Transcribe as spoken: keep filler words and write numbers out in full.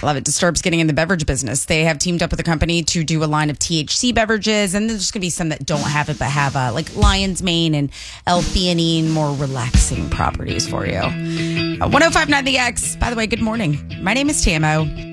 love it. Disturbed's getting in the beverage business. They have teamed up with a company to do a line of T H C beverages, and there's going to be some that don't have it but have uh, like lion's mane and L-theanine, more relaxing properties for you. Uh, one oh five point nine The X. By the way, good morning. My name is T M O.